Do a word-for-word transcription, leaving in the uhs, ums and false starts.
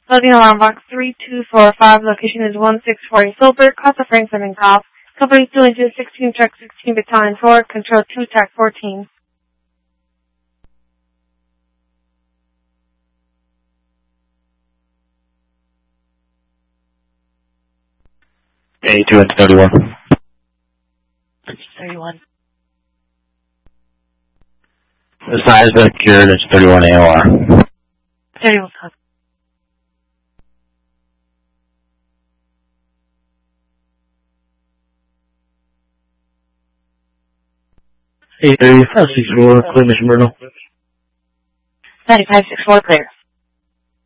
Loading alarm box three two four five. Location is one six four eight Silbert. Costa Franklin and Golf. Company two into sixteen, track sixteen, battalion four. Control two, track fourteen. eighty-two and thirty-one. thirty-one. The sign has been secured. It's thirty-one A O R. thirty-one copy. eight thirty-five sixty-four, clear Mission Bruno. ninety-five sixty-four, clear.